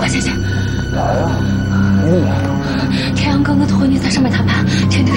姐姐。 来啊！你怎么来？ 天阳哥哥的婚礼在上面谈判，天